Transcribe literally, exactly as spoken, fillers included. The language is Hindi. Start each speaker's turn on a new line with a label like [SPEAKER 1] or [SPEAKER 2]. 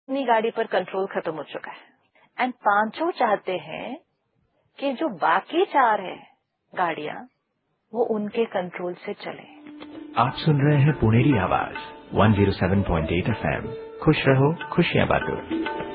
[SPEAKER 1] अपनी गाड़ी पर कंट्रोल खत्म हो चुका है एंड पांचों चाहते हैं कि जो बाकी चार है गाड़ियां वो उनके कंट्रोल से चले।
[SPEAKER 2] आप सुन रहे हैं पुणेरी आवाज एक सौ सात पॉइंट आठ एफ एम। खुश रहो खुशियां बांटो।